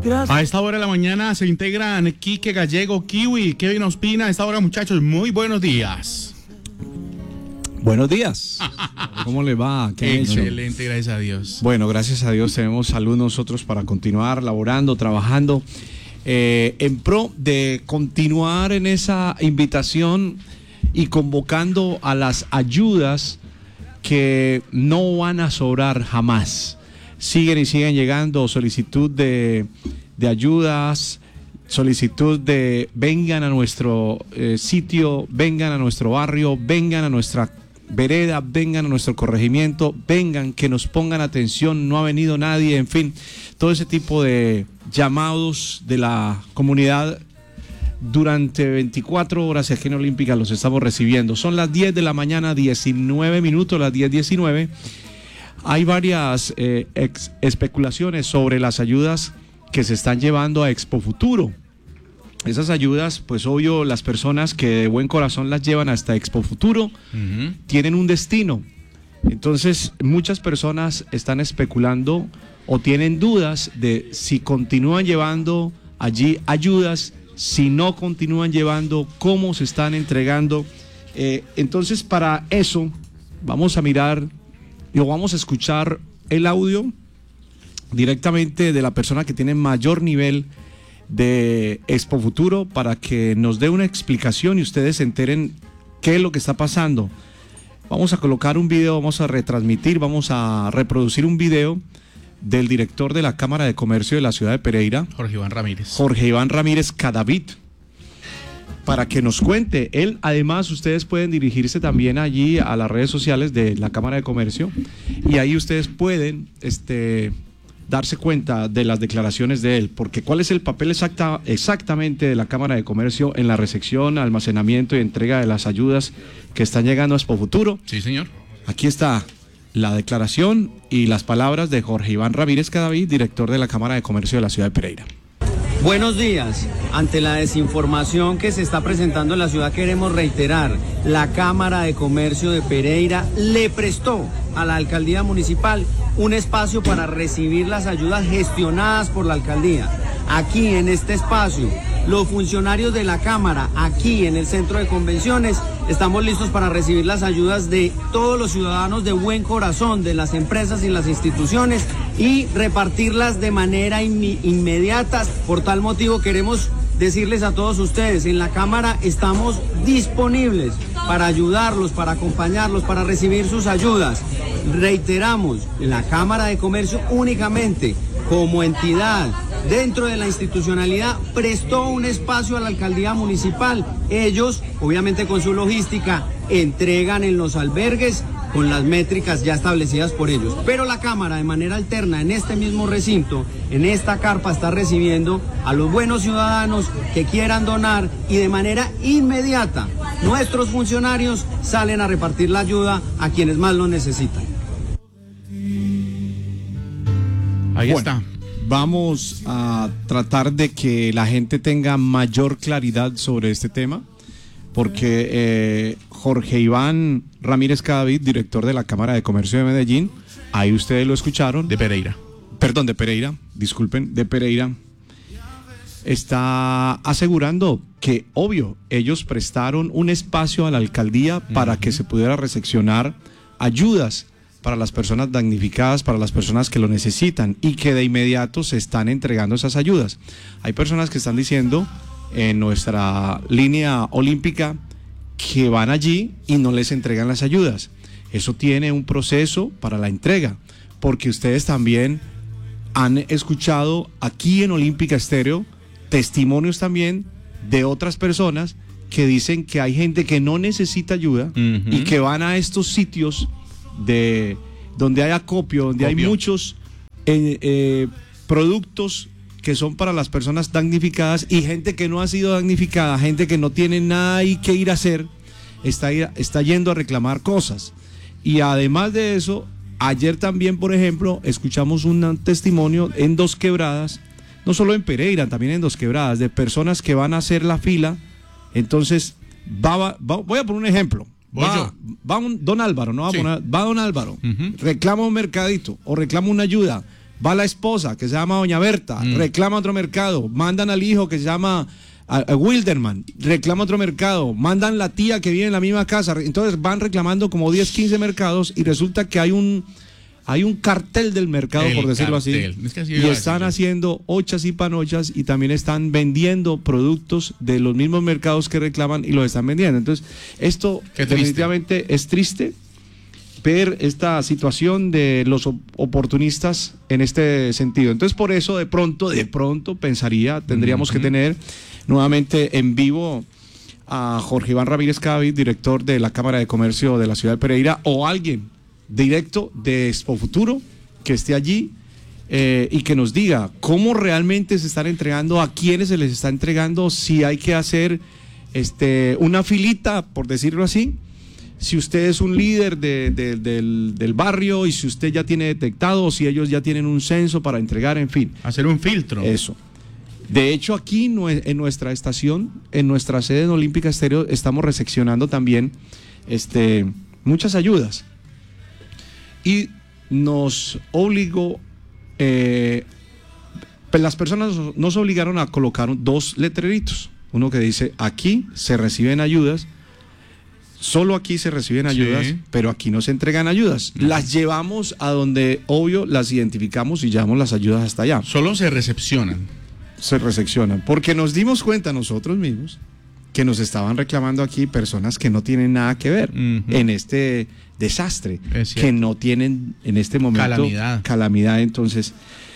Gracias. A esta hora de la mañana se integran Quique Gallego, Kiwi, Kevin Ospina. A esta hora, muchachos, muy buenos días. Buenos días. ¿Cómo le va? Excelente, gracias a Dios. Bueno, gracias a Dios tenemos salud nosotros para continuar laborando, trabajando en pro de continuar en esa invitación y convocando a las ayudas que no van a sobrar jamás. Siguen y siguen llegando solicitud de ayudas, solicitud de vengan a nuestro sitio, vengan a nuestro barrio, vengan a nuestra vereda, vengan a nuestro corregimiento, vengan, que nos pongan atención, no ha venido nadie, en fin, todo ese tipo de llamados de la comunidad durante 24 horas aquí en Olímpica los estamos recibiendo. Son las 10 de la mañana, 19 minutos, las 10:19. Hay varias especulaciones sobre las ayudas que se están llevando a Expo Futuro. Esas ayudas, pues obvio, las personas que de buen corazón las llevan hasta Expo Futuro tienen un destino. Entonces, muchas personas están especulando o tienen dudas de si continúan llevando allí ayudas, si no continúan llevando, cómo se están entregando. Entonces, para eso, vamos a mirar o vamos a escuchar el audio directamente de la persona que tiene mayor nivel de Expo Futuro para que nos dé una explicación y ustedes se enteren qué es lo que está pasando. Vamos a colocar un video, vamos a retransmitir, vamos a reproducir un video del director de la Cámara de Comercio de la ciudad de Pereira, Jorge Iván Ramírez Cadavid, para que nos cuente. Él, además, ustedes pueden dirigirse también allí a las redes sociales de la Cámara de Comercio y ahí ustedes pueden darse cuenta de las declaraciones de él, porque ¿cuál es el papel exactamente de la Cámara de Comercio en la recepción, almacenamiento y entrega de las ayudas que están llegando a Expo Futuro? Sí, señor. Aquí está la declaración y las palabras de Jorge Iván Ramírez Cadavid, director de la Cámara de Comercio de la ciudad de Pereira. Buenos días. Ante la desinformación que se está presentando en la ciudad, queremos reiterar, la Cámara de Comercio de Pereira le prestó a la alcaldía municipal un espacio para recibir las ayudas gestionadas por la alcaldía. Aquí en este espacio, los funcionarios de la Cámara, aquí en el centro de convenciones, estamos listos para recibir las ayudas de todos los ciudadanos de buen corazón, de las empresas y las instituciones, y repartirlas de manera inmediata. Por tal motivo queremos decirles a todos ustedes, en la Cámara estamos disponibles para ayudarlos, para acompañarlos, para recibir sus ayudas. Reiteramos, la Cámara de Comercio únicamente como entidad dentro de la institucionalidad prestó un espacio a la alcaldía municipal. Ellos, obviamente con su logística, entregan en los albergues con las métricas ya establecidas por ellos. Pero la Cámara, de manera alterna, en este mismo recinto, en esta carpa, está recibiendo a los buenos ciudadanos que quieran donar, y de manera inmediata nuestros funcionarios salen a repartir la ayuda a quienes más lo necesitan. Ahí está. Vamos a tratar de que la gente tenga mayor claridad sobre este tema, porque Jorge Iván Ramírez Cadavid, director de la Cámara de Comercio de Medellín, ahí ustedes lo escucharon. De Pereira, está asegurando que, obvio, ellos prestaron un espacio a la alcaldía para que se pudiera recepcionar ayudas para las personas damnificadas, para las personas que lo necesitan, y que de inmediato se están entregando esas ayudas. Hay personas que están diciendo en nuestra línea olímpica que van allí y no les entregan las ayudas. Eso tiene un proceso para la entrega, porque ustedes también han escuchado aquí en Olímpica Estéreo testimonios también de otras personas que dicen que hay gente que no necesita ayuda y que van a estos sitios de donde hay acopio, donde hay muchos productos que son para las personas damnificadas, y gente que no ha sido damnificada, gente que no tiene nada ahí que ir a hacer, está yendo a reclamar cosas. Y además de eso, ayer también, por ejemplo, escuchamos un testimonio en Dos Quebradas, no solo en Pereira, también en Dos Quebradas, de personas que van a hacer la fila. Entonces, voy a poner un ejemplo. Va don Álvaro, va don Álvaro, reclama un mercadito o reclama una ayuda, Va la esposa, que se llama Doña Berta, reclama otro mercado. Mandan al hijo, que se llama a Wilderman, reclama otro mercado. Mandan la tía que vive en la misma casa. Entonces van reclamando como 10, 15 mercados y resulta que hay un cartel del mercado, por decirlo así. Es que así y están haciendo ochas y panochas y también están vendiendo productos de los mismos mercados que reclaman y los están vendiendo. Entonces, esto definitivamente es triste ver esta situación de los oportunistas en este sentido. Entonces, por eso de pronto pensaría, tendríamos que tener nuevamente en vivo a Jorge Iván Ramírez Cavi, director de la Cámara de Comercio de la ciudad de Pereira, o alguien directo de Expo Futuro que esté allí y que nos diga cómo realmente se están entregando, a quiénes se les está entregando, si hay que hacer una filita, por decirlo así. Si usted es un líder del barrio y si usted ya tiene detectado o si ellos ya tienen un censo para entregar, en fin. Hacer un filtro. Eso. De hecho, aquí en nuestra estación, en nuestra sede en Olímpica Estéreo, estamos recepcionando también muchas ayudas. Y nos obligó, las personas nos obligaron a colocar 2 letreritos. Uno que dice, aquí se reciben ayudas. Solo aquí se reciben ayudas, sí, pero aquí no se entregan ayudas. Las llevamos a donde, obvio, las identificamos y llevamos las ayudas hasta allá. Solo se recepcionan. Se recepcionan, porque nos dimos cuenta nosotros mismos que nos estaban reclamando aquí personas que no tienen nada que ver en este desastre, que no tienen en este momento calamidad. Entonces,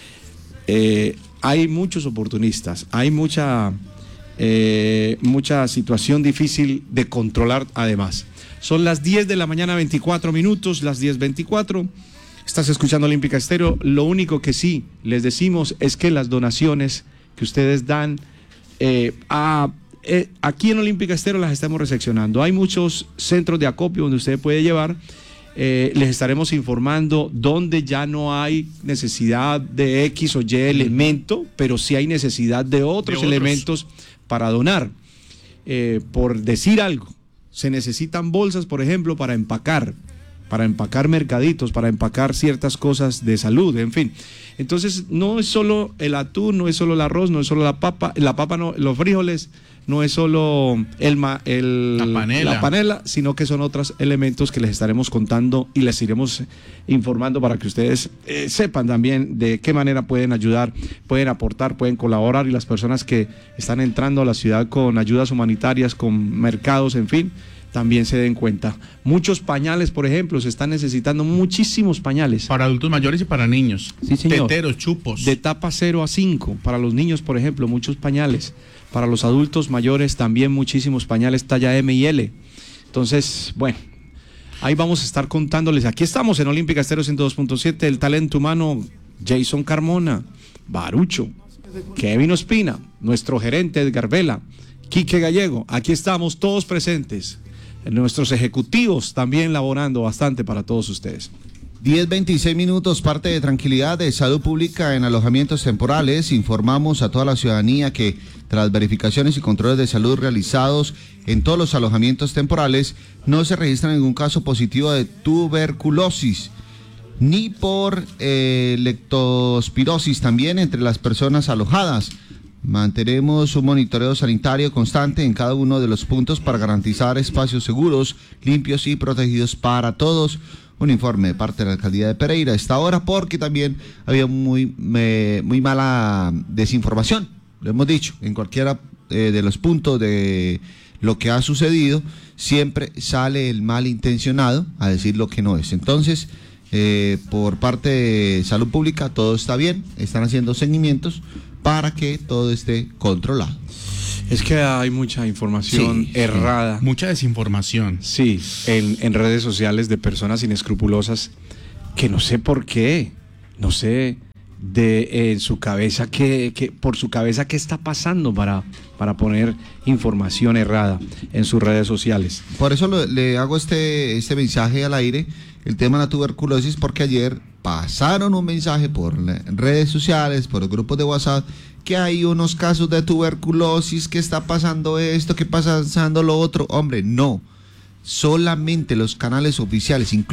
hay muchos oportunistas, hay mucha situación difícil de controlar además. Son las 10 de la mañana, 24 minutos, las 10:24. Estás escuchando Olímpica Estéreo. Lo único que sí les decimos es que las donaciones que ustedes dan aquí en Olímpica Estéreo las estamos recepcionando. Hay muchos centros de acopio donde usted puede llevar. Les estaremos informando dónde ya no hay necesidad de X o Y elemento, pero sí hay necesidad de otros elementos para donar. Por decir algo, se necesitan bolsas, por ejemplo, para empacar mercaditos, para empacar ciertas cosas de salud, en fin. Entonces, no es solo el atún, no es solo el arroz, no es solo la papa no, los frijoles, no es solo la panela, sino que son otros elementos que les estaremos contando y les iremos informando para que ustedes sepan también de qué manera pueden ayudar, pueden aportar, pueden colaborar, y las personas que están entrando a la ciudad con ayudas humanitarias, con mercados, en fin, también se den cuenta. Muchos pañales, por ejemplo, se están necesitando muchísimos pañales. Para adultos mayores y para niños. Sí, señor. Teteros, chupos. De etapa 0 a 5. Para los niños, por ejemplo, muchos pañales. Para los adultos mayores también muchísimos pañales talla M y L. Entonces, bueno, ahí vamos a estar contándoles. Aquí estamos en Olímpica Estéreo 102.7, el talento humano, Jason Carmona, Barucho, Kevin Ospina, nuestro gerente Edgar Vela, Quique Gallego. Aquí estamos todos presentes. Nuestros ejecutivos también laborando bastante para todos ustedes. 10:26 minutos, parte de tranquilidad de salud pública en alojamientos temporales. Informamos a toda la ciudadanía que tras verificaciones y controles de salud realizados en todos los alojamientos temporales, no se registra ningún caso positivo de tuberculosis ni por leptospirosis también entre las personas alojadas. Mantenemos un monitoreo sanitario constante en cada uno de los puntos para garantizar espacios seguros, limpios y protegidos para todos. Un informe de parte de la alcaldía de Pereira a esta hora, porque también había muy mala desinformación, lo hemos dicho, en cualquiera de los puntos de lo que ha sucedido, siempre sale el malintencionado a decir lo que no es. Entonces, por parte de salud pública todo está bien, están haciendo seguimientos para que todo esté controlado. Es que hay mucha información errada. Mucha desinformación. Sí, en redes sociales de personas inescrupulosas que no sé por qué, no sé en su cabeza por su cabeza qué está pasando para poner información errada en sus redes sociales. Por eso le hago este mensaje al aire, el tema de la tuberculosis, porque ayer pasaron un mensaje por redes sociales, por grupos de WhatsApp, que hay unos casos de tuberculosis, que está pasando esto, que está pasando lo otro. Hombre, no, solamente los canales oficiales, incluso